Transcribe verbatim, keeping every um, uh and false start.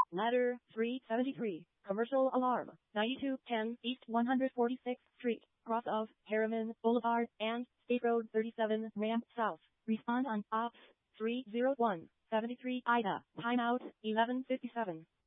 Ladder three seventy-three. Commercial alarm. ninety-two ten East one hundred forty-sixth Street, cross of Harriman Boulevard and State Road thirty-seven, ramp south. Respond on ops three zero one seven three Ida. Timeout eleven fifty-seven.